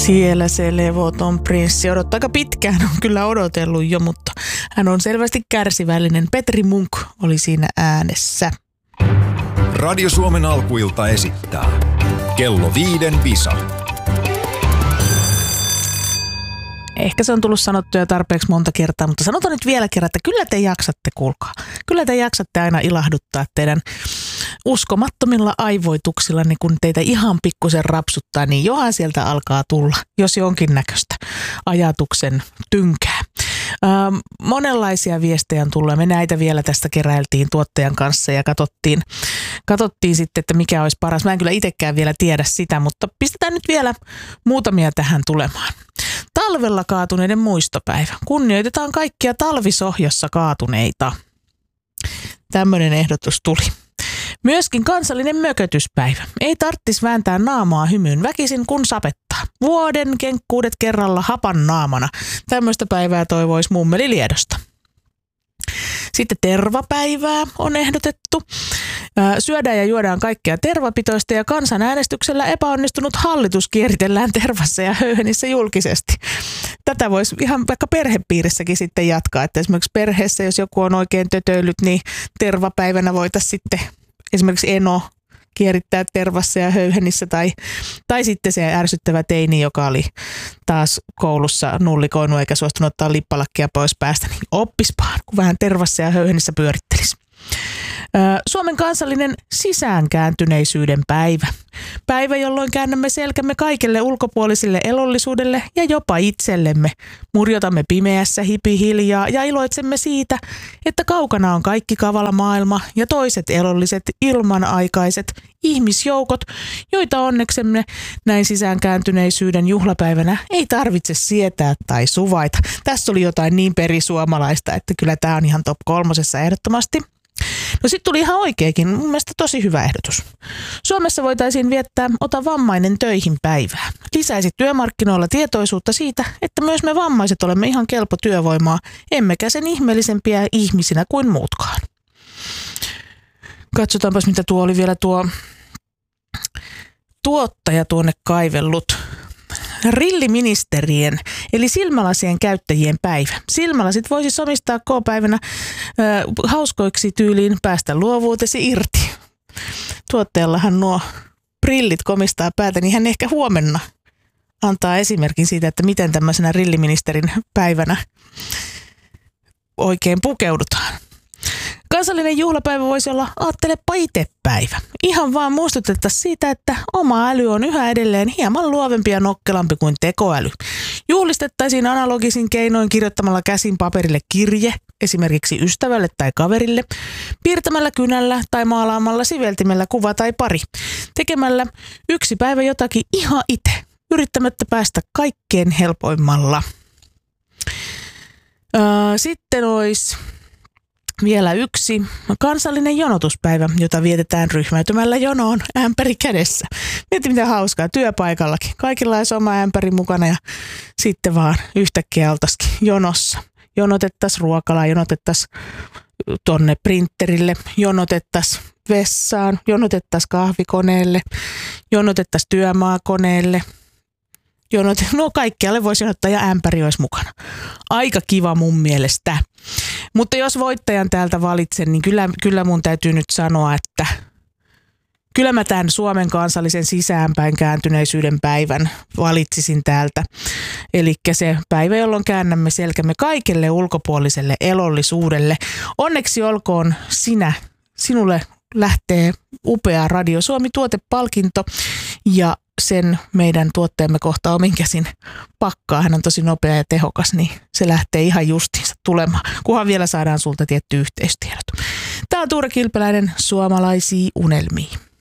Siellä se levoton prinssi odottaa aika pitkään, on kyllä odotellut jo, mutta hän on selvästi kärsivällinen. Petri Munk oli siinä äänessä. Radio Suomen alkuilta esittää Kello 5 Visa. Ehkä se on tullut sanottua tarpeeksi monta kertaa, mutta sanotaan nyt vielä kerran, että kyllä te jaksatte, kuulkaa. Kyllä te jaksatte aina ilahduttaa teidän uskomattomilla aivoituksilla, niin kun teitä ihan pikkusen rapsuttaa, niin johan sieltä alkaa tulla, jos jonkinnäköistä ajatuksen tynkää. Monenlaisia viestejä on tullut ja me näitä vielä tästä keräiltiin tuottajan kanssa ja katsottiin sitten, että mikä olisi paras. Mä en kyllä itsekään vielä tiedä sitä, mutta pistetään nyt vielä muutamia tähän tulemaan. Talvella kaatuneiden muistopäivä. Kunnioitetaan kaikkia talvisohjassa kaatuneita. Tämmöinen ehdotus tuli. Myöskin kansallinen mökötyspäivä. Ei tarttis vääntää naamaa hymyyn väkisin, kun sapettaa. Vuoden kenkkuudet kerralla hapan naamana. Tämmöistä päivää toivoisi mummeli Liedosta. Sitten tervapäivää on ehdotettu. Syödään ja juodaan kaikkea tervapitoista ja kansanäänestyksellä epäonnistunut hallitus kieritellään tervassa ja höyhenissä julkisesti. Tätä voisi ihan vaikka perhepiirissäkin sitten jatkaa, että esimerkiksi perheessä, jos joku on oikein tötöillyt, niin tervapäivänä voitaisiin sitten esimerkiksi eno kierittää tervassa ja höyhenissä tai sitten se ärsyttävä teini, joka oli taas koulussa nullikoinut eikä suostunut ottaa lippalakkia pois päästä, niin oppispaan, kun vähän tervassa ja höyhenissä pyörittelisi. Suomen kansallinen sisäänkääntyneisyyden päivä. Päivä, jolloin käännämme selkämme kaikelle ulkopuoliselle elollisuudelle ja jopa itsellemme. Murjotamme pimeässä hiljaa ja iloitsemme siitä, että kaukana on kaikki kavala maailma ja toiset elolliset ilmanaikaiset ihmisjoukot, joita onneksemme näin sisäänkääntyneisyyden juhlapäivänä ei tarvitse sietää tai suvaita. Tässä oli jotain niin perisuomalaista, että kyllä tämä on ihan top 3 ehdottomasti. No sitten tuli ihan oikeakin, mun mielestä tosi hyvä ehdotus. Suomessa voitaisiin viettää Ota vammainen töihin päivää. Lisäisi työmarkkinoilla tietoisuutta siitä, että myös me vammaiset olemme ihan kelpo työvoimaa, emmekä sen ihmeellisempiä ihmisinä kuin muutkaan. Katsotaanpas mitä tuo oli vielä tuo tuottaja tuonne kaivellut. Rilliministerien eli silmälasien käyttäjien päivä. Silmälasit voisi omistaa K-päivänä hauskoiksi tyyliin päästä luovuutesi irti. Tuottajallahan nuo brillit komistaa päätä, niin hän ehkä huomenna antaa esimerkin siitä, että miten tämmöisenä rilliministerin päivänä oikein pukeudutaan. Kansallinen juhlapäivä voisi olla Aattelepa itse päivä. Ihan vaan muistutettaisiin siitä, että oma äly on yhä edelleen hieman luovempi ja nokkelampi kuin tekoäly. Juhlistettaisiin analogisin keinoin kirjoittamalla käsin paperille kirje, esimerkiksi ystävälle tai kaverille, piirtämällä kynällä tai maalaamalla siveltimellä kuva tai pari, tekemällä yksi päivä jotakin ihan itse, yrittämättä päästä kaikkein helpoimmalla. Sitten olisi vielä yksi kansallinen jonotuspäivä, jota vietetään ryhmäytymällä jonoon ämpäri kädessä. Mieti mitä hauskaa työpaikallakin. Kaikilla olisi oma ämpäri mukana ja sitten vaan yhtäkkiä oltaisiin jonossa. Jonotettaisiin ruokalaa, jonotettaisiin tonne printerille, jonotettaisiin vessaan, jonotettaisiin kahvikoneelle, jonotettaisiin työmaakoneelle. No kaikkialle voisi jonottaa ja ämpäri olisi mukana. Aika kiva mun mielestä. Mutta jos voittajan täältä valitsen, niin kyllä mun täytyy nyt sanoa, että kyllä mä tämän Suomen kansallisen sisäänpäin kääntyneisyyden päivän valitsisin täältä. Eli se päivä, jolloin käännämme selkämme kaikelle ulkopuoliselle elollisuudelle. Onneksi olkoon sinulle lähtee upea Radio Suomi -tuotepalkinto ja sen meidän tuotteemme kohta omin käsin pakkaa. Hän on tosi nopea ja tehokas, niin se lähtee ihan justiinsa tulemaan, kunhan vielä saadaan sulta tietty yhteystiedot. Tämä on Tuure Kilpeläinen, Suomalaisia unelmia.